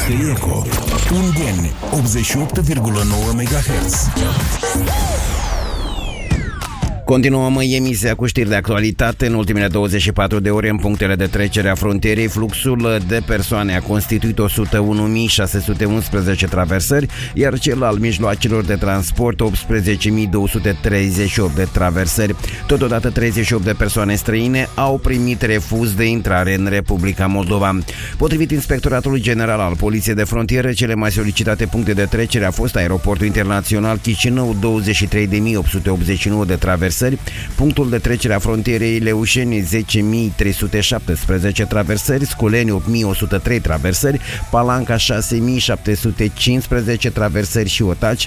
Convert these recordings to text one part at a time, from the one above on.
Sky Eco. Ungheni, 88,9 MHz. Continuăm emisia cu știri de actualitate. În ultimele 24 de ore, în punctele de trecere a frontierei, fluxul de persoane a constituit 101.611 traversări, iar cel al mijloacelor de transport 18.238 de traversări. Totodată 38 de persoane străine au primit refuz de intrare în Republica Moldova. Potrivit Inspectoratului General al Poliției de Frontieră, cele mai solicitate puncte de trecere a fost aeroportul internațional Chișinău, 23.889 de traversări, punctul de trecere a frontierei Leușeni, 10.317 traversări, Sculeni, 8.103 traversări, Palanca, 6.715 traversări și Otaci,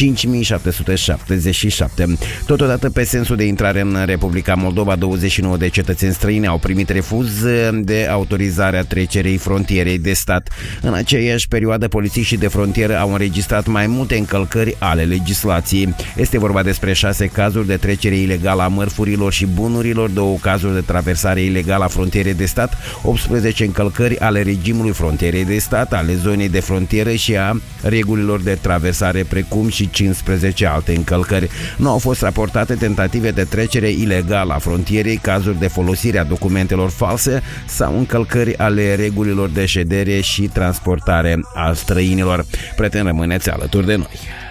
5.777. Totodată, pe sensul de intrare în Republica Moldova, 29 de cetățeni străini au primit refuz de autorizare a trecerii frontierei de stat. În aceeași perioadă, polițiștii de frontieră au înregistrat mai multe încălcări ale legislației. Este vorba despre 6 cazuri de trecere ilegală a mărfurilor și bunurilor, 2 cazuri de traversare ilegală a frontierei de stat, 18 încălcări ale regimului frontierei de stat, ale zonei de frontieră și a regulilor de traversare, precum și 15 alte încălcări. Nu au fost raportate tentative de trecere ilegală a frontierei, cazuri de folosire a documentelor false sau încălcări ale regulilor de ședere și transportare a străinilor. Prieteni, rămâneți alături de noi.